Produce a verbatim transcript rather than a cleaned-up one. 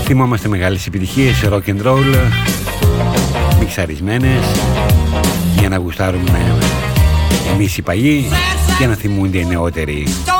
θυμόμαστε μεγάλες επιτυχίες rock and roll μιξαρισμένες για να γουστάρουμε εμείς οι παλιοί και να θυμούνται οι νεότεροι.